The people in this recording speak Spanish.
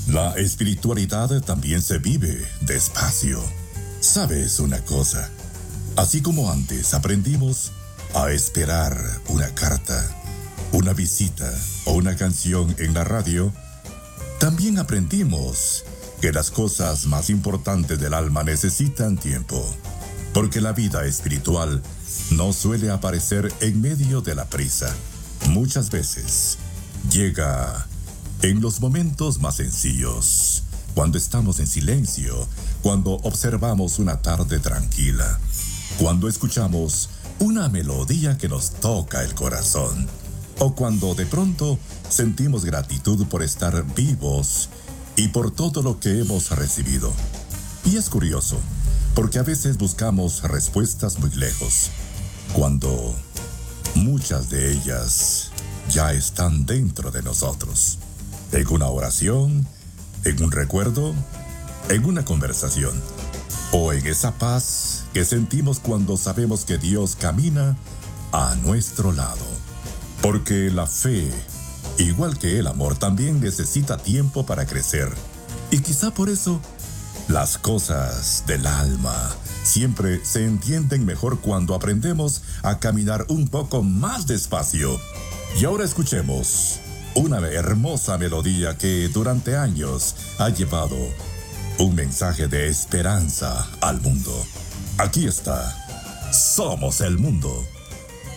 La espiritualidad también se vive despacio. ¿Sabes una cosa? Así como antes aprendimos a esperar una carta, una visita o una canción en la radio, también aprendimos que las cosas más importantes del alma necesitan tiempo, porque la vida espiritual no suele aparecer en medio de la prisa. Muchas veces llega en los momentos más sencillos, cuando estamos en silencio, cuando observamos una tarde tranquila, cuando escuchamos una melodía que nos toca el corazón, o cuando de pronto sentimos gratitud por estar vivos y por todo lo que hemos recibido. Y es curioso, porque a veces buscamos respuestas muy lejos, cuando muchas de ellas ya están dentro de nosotros. En una oración, en un recuerdo, en una conversación, o en esa paz que sentimos cuando sabemos que Dios camina a nuestro lado. Porque la fe, igual que el amor, también necesita tiempo para crecer. Y quizá por eso, las cosas del alma siempre se entienden mejor cuando aprendemos a caminar un poco más despacio. Y ahora escuchemos una hermosa melodía que durante años ha llevado un mensaje de esperanza al mundo. Aquí está. Somos el mundo.